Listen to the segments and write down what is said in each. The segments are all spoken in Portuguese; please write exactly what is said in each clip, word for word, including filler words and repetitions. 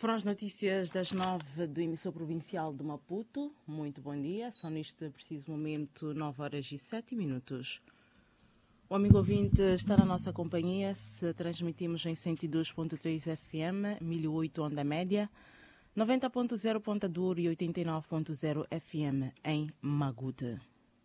Foram as notícias das nove do emissor provincial de Maputo. Muito bom dia. São neste preciso momento nove horas e sete minutos. O amigo ouvinte está na nossa companhia. Se transmitimos em cento e dois ponto três F M, mil e oito onda média, noventa ponto zero Ponta Douro e oitenta e nove ponto zero F M em Magude.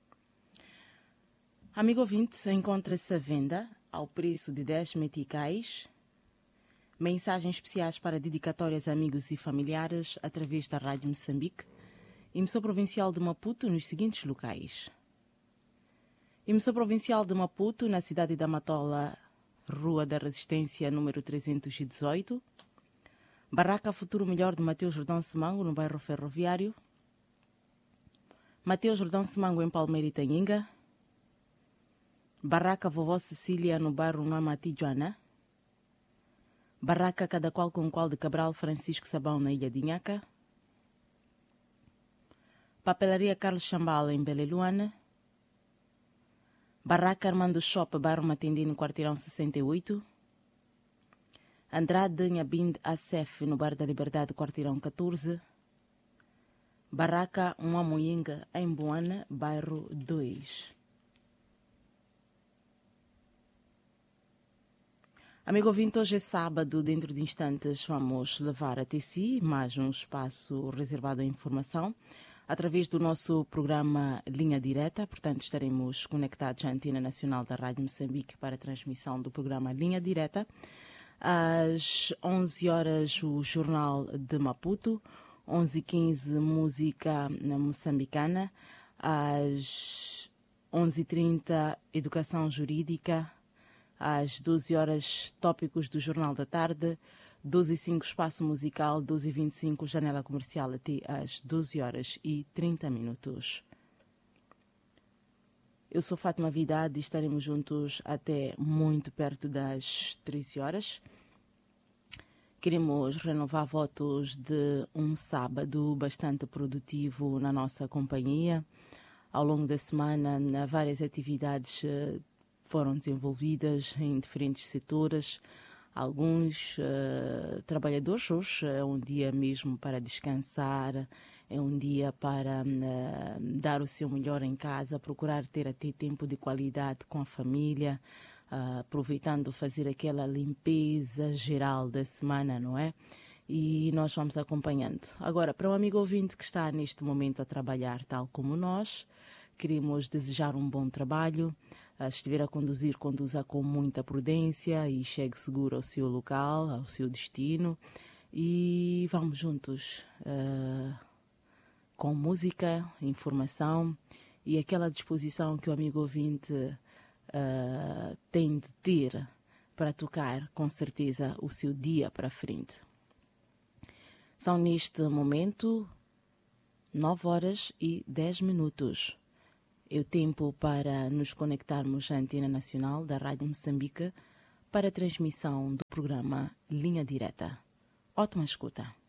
Amigo ouvinte, encontra-se à venda ao preço de dez meticais. Mensagens especiais para dedicatórias a amigos e familiares através da Rádio Moçambique, emissor provincial de Maputo nos seguintes locais. Emissor provincial de Maputo, na cidade da Matola, Rua da Resistência, número trezentos e dezoito. Barraca Futuro Melhor de Mateus Jordão Semango, no bairro Ferroviário. Mateus Jordão Semango, em Palmeira e Tanhinga. Barraca Vovó Cecília, no bairro Nuamati Joana. Barraca Cada Qual com Qual de Cabral Francisco Sabão, na Ilha de Inhaca. Papelaria Carlos Chambal, em Beleluana. Barraca Armando Shop, bairro Matendino, quarteirão sessenta e oito. Andrade Nhabind Acef, no Bar da Liberdade, quarteirão catorze. Barraca Muamoyinga, em Boana, bairro dois. Amigo ouvinte, hoje é sábado, dentro de instantes vamos levar até si mais um espaço reservado à informação através do nosso programa Linha Direta. Portanto, estaremos conectados à Antena Nacional da Rádio Moçambique para a transmissão do programa Linha Direta. Às onze horas, o Jornal de Maputo, onze e quinze, música moçambicana, às onze e trinta, educação jurídica, às doze horas, tópicos do Jornal da Tarde, doze e cinco, espaço musical, doze e vinte e cinco, janela comercial até às doze horas e trinta minutos. Eu sou Fátima Vidade e estaremos juntos até muito perto das treze horas. Queremos renovar votos de um sábado bastante produtivo na nossa companhia. Ao longo da semana, várias atividades foram desenvolvidas em diferentes setores. Alguns uh, trabalhadores, hoje é um dia mesmo para descansar, é um dia para uh, dar o seu melhor em casa, procurar ter até tempo de qualidade com a família, uh, aproveitando fazer aquela limpeza geral da semana, não é? E nós vamos acompanhando. Agora, para um amigo ouvinte que está neste momento a trabalhar tal como nós, queremos desejar um bom trabalho. Se estiver a conduzir, conduza com muita prudência e chegue seguro ao seu local, ao seu destino. E vamos juntos uh, com música, informação e aquela disposição que o amigo ouvinte uh, tem de ter para tocar, com certeza, o seu dia para frente. São neste momento nove horas e dez minutos. É o tempo para nos conectarmos à Antena Nacional da Rádio Moçambique para a transmissão do programa Linha Direta. Ótima escuta.